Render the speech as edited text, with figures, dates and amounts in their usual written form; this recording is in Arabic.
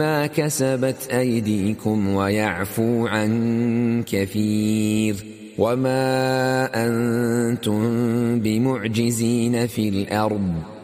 ما كسبت أيديكم ويعفو عن كثير وما أنتم بمعجزين في الأرض